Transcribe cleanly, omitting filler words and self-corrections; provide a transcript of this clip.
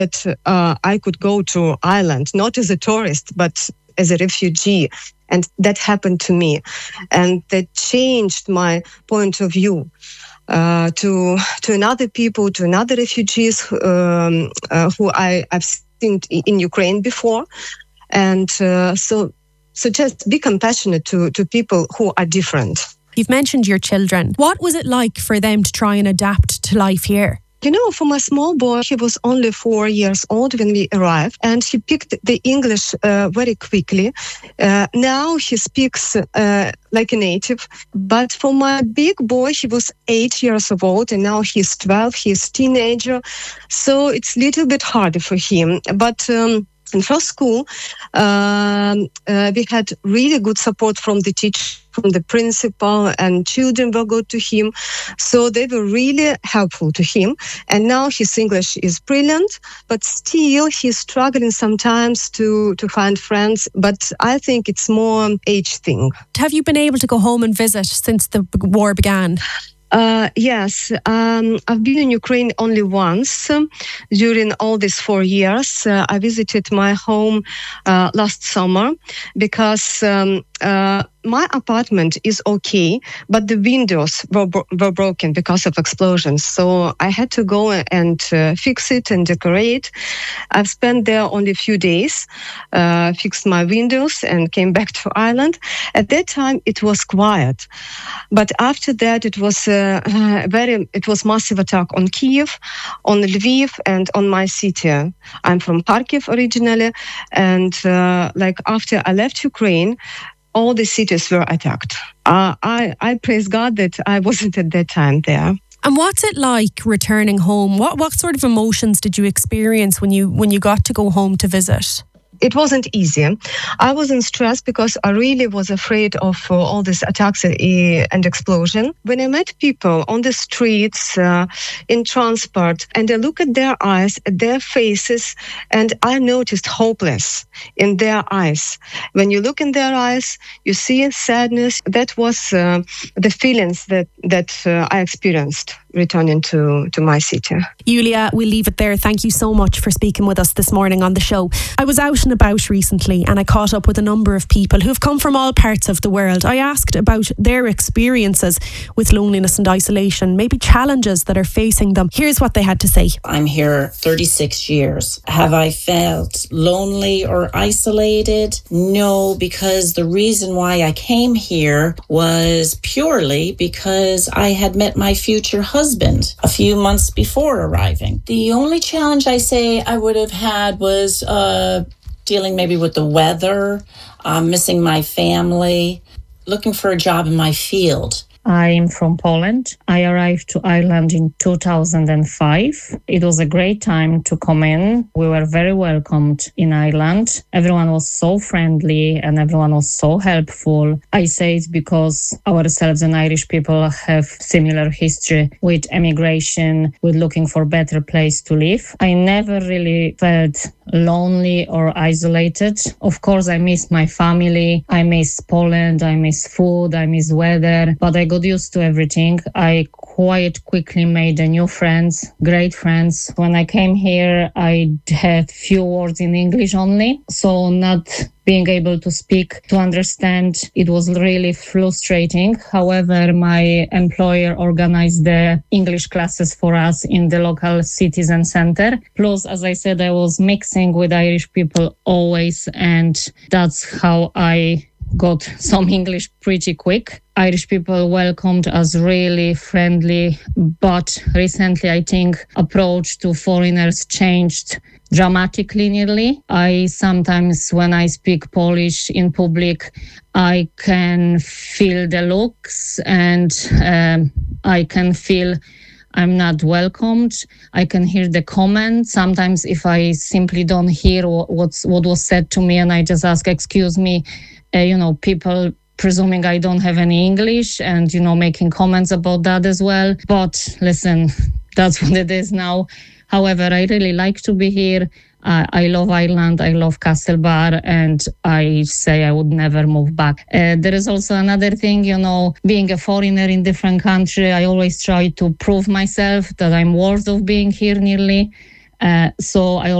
I could go to Ireland, not as a tourist, but as a refugee. And that happened to me. And that changed my point of view to another people, to another refugees who I've seen in Ukraine before. And so just be compassionate to people who are different. You've mentioned your children. What was it like for them to try and adapt to life here? For my small boy, he was only 4 years old when we arrived, and he picked the English very quickly. Now he speaks like a native. But for my big boy, he was 8 years old, and now he's 12. He's a teenager. So it's a little bit harder for him. But in first school, we had really good support from the teacher, from the principal, and children were good to him. So they were really helpful to him. And now his English is brilliant, but still he's struggling sometimes to find friends. But I think it's more age thing. Have you been able to go home and visit since the war began? Yes, I've been in Ukraine only once during all these 4 years. I visited my home last summer because my apartment is okay, but the windows were broken because of explosions. So I had to go and fix it and decorate. I've spent there only a few days, fixed my windows and came back to Ireland. At that time, it was quiet. But after that, it was massive attack on Kiev, on Lviv, and on my city. I'm from Kharkiv originally. And after I left Ukraine, all the cities were attacked. I praise God that I wasn't at that time there. And what's it like returning home? What sort of emotions did you experience when you got to go home to visit? It wasn't easy. I was in stress because I really was afraid of all these attacks and explosion. When I met people on the streets, in transport, and I look at their eyes, at their faces, and I noticed hopeless in their eyes. When you look in their eyes, you see sadness. That was the feelings that I experienced returning to my city. Yulia, we'll leave it there. Thank you so much for speaking with us this morning on the show. I was out and about recently and I caught up with a number of people who've come from all parts of the world. I asked about their experiences with loneliness and isolation, maybe challenges that are facing them. Here's what they had to say. I'm here 36 years. Have I felt lonely or isolated? No, because the reason why I came here was purely because I had met my future husband a few months before arriving. The only challenge I say I would have had was dealing maybe with the weather, missing my family, looking for a job in my field. I'm from Poland. I arrived to Ireland in 2005. It was a great time to come in. We were very welcomed in Ireland. Everyone was so friendly and everyone was so helpful. I say it because ourselves and Irish people have similar history with emigration, with looking for a better place to live. I never really felt lonely or isolated. Of course, I miss my family. I miss Poland. I miss food. I miss weather. But I got used to everything. I quite quickly made new friends, great friends. When I came here, I had few words in English only. So not being able to speak, to understand, it was really frustrating. However, my employer organized the English classes for us in the local citizen center. Plus, as I said, I was mixing with Irish people always, and that's how I got some English pretty quick. Irish people welcomed us really friendly, but recently I think approach to foreigners changed dramatically nearly. I sometimes, when I speak Polish in public, I can feel the looks and I can feel I'm not welcomed. I can hear the comments. Sometimes if I simply don't hear what was said to me and I just ask, excuse me, people presuming I don't have any English and, making comments about that as well. But listen, that's what it is now. However, I really like to be here. I love Ireland. I love Castlebar, and I say I would never move back. There is also another thing, being a foreigner in different country, I always try to prove myself that I'm worth of being here nearly. So I